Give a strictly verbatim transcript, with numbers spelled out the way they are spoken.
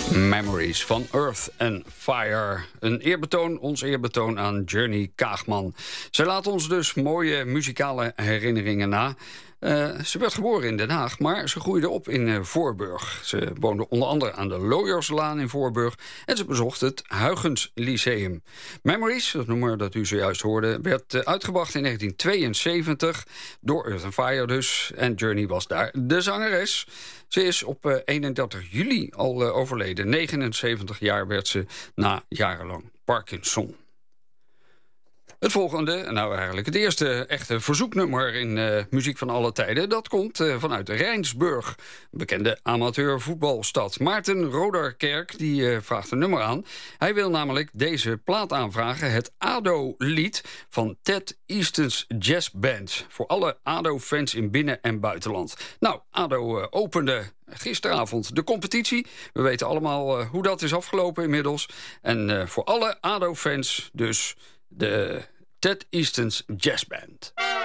Memories van Earth and Fire. Een eerbetoon, ons eerbetoon aan Journey Kaagman. Zij laat ons dus mooie muzikale herinneringen na. Uh, ze werd geboren in Den Haag, maar ze groeide op in uh, Voorburg. Ze woonde onder andere aan de Looierslaan in Voorburg en ze bezocht het Huygens Lyceum. Memories, dat nummer dat u zojuist hoorde, werd uh, uitgebracht in negentien tweeënzeventig door Earth and Fire dus. En Journey was daar de zangeres. Ze is op uh, eenendertig juli al uh, overleden. negenenzeventig jaar werd ze na jarenlang Parkinson. Het volgende, nou eigenlijk het eerste echte verzoeknummer in uh, muziek van alle tijden, dat komt uh, vanuit Rijnsburg, een bekende amateurvoetbalstad. Maarten Roderkerk die uh, vraagt een nummer aan. Hij wil namelijk deze plaat aanvragen, het A D O-lied van Ted Easton's Jazz Band. Voor alle A D O-fans in binnen- en buitenland. Nou, A D O uh, opende gisteravond de competitie. We weten allemaal uh, hoe dat is afgelopen inmiddels. En uh, voor alle A D O-fans dus de Ted Easton's Jazz Band.